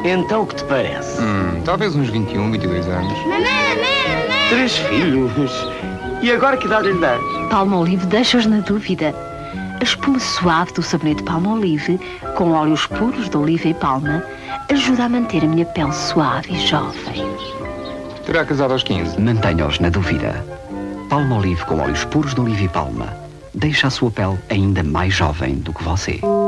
Então, o que te parece? Talvez uns 21, 22 anos. Mamãe! 3 filhos. E agora que idade lhe dás? Palmolive deixa-os na dúvida. A espuma suave do sabonete Palmolive, com óleos puros de oliva e palma, ajuda a manter a minha pele suave e jovem. Terá casado aos 15. Mantenha-os na dúvida. Palmolive com óleos puros de oliva e palma deixa a sua pele ainda mais jovem do que você.